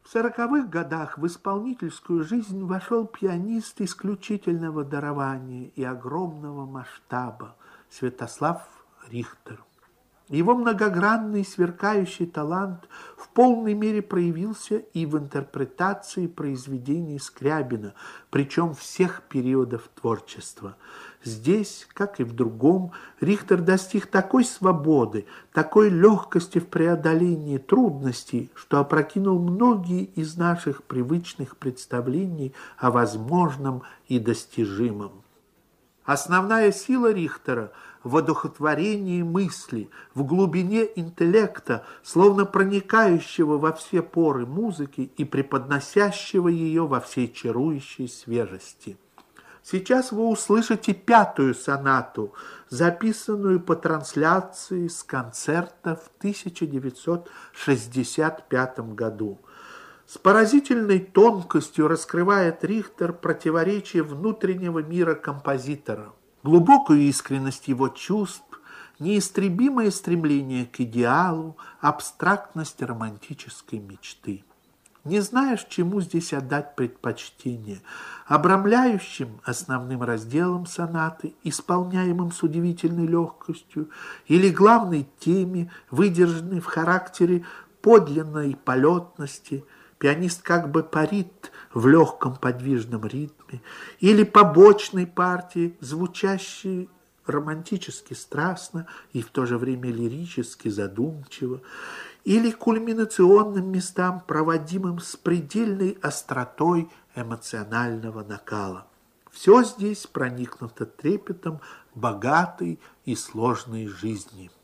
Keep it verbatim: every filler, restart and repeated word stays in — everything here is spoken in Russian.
В сороковых годах в исполнительскую жизнь вошел пианист исключительного дарования и огромного масштаба Святослав Рихтер. Его многогранный сверкающий талант в полной мере проявился и в интерпретации произведений Скрябина, причем всех периодов творчества. Здесь, как и в другом, Рихтер достиг такой свободы, такой легкости в преодолении трудностей, что опрокинул многие из наших привычных представлений о возможном и достижимом. Основная сила Рихтера в одухотворении мысли, в глубине интеллекта, словно проникающего во все поры музыки и преподносящего ее во всей чарующей свежести. Сейчас вы услышите пятую сонату, записанную по трансляции с концерта в тысяча девятьсот шестьдесят пятом году. С поразительной тонкостью раскрывает Рихтер противоречие внутреннего мира композитора, глубокую искренность его чувств, неистребимое стремление к идеалу, абстрактность романтической мечты. Не знаешь, чему здесь отдать предпочтение: обрамляющим основным разделом сонаты, исполняемым с удивительной легкостью, или главной теме, выдержанной в характере подлинной полетности. Пианист как бы парит в легком подвижном ритме, или побочной партии, звучащей романтически страстно и в то же время лирически задумчиво, или кульминационным местам, проводимым с предельной остротой эмоционального накала. Все здесь проникнуто трепетом богатой и сложной жизни.